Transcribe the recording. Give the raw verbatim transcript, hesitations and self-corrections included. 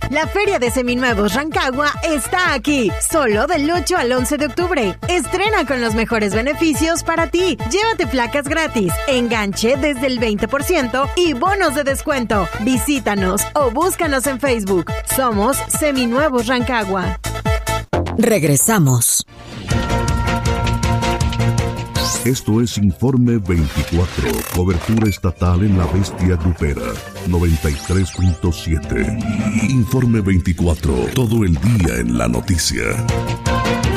La Feria de Seminuevos Rancagua está aquí, solo del ocho al once de octubre. Estrena con los mejores beneficios para ti. Llévate placas gratis, enganche desde el veinte por ciento y bonos de descuento. Visítanos o búscanos en Facebook. Somos Seminuevos Rancagua. Regresamos. Esto es Informe veinticuatro, cobertura estatal en la Bestia Grupera, noventa y tres punto siete. Informe veinticuatro, todo el día en la noticia.